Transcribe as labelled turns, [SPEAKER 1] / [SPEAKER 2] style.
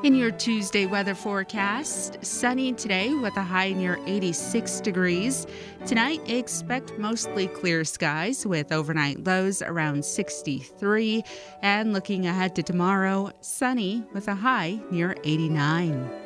[SPEAKER 1] In your Tuesday weather forecast, sunny today with a high near 86 degrees. Tonight, expect mostly clear skies with overnight lows around 63. And looking ahead to tomorrow, sunny with a high near 89.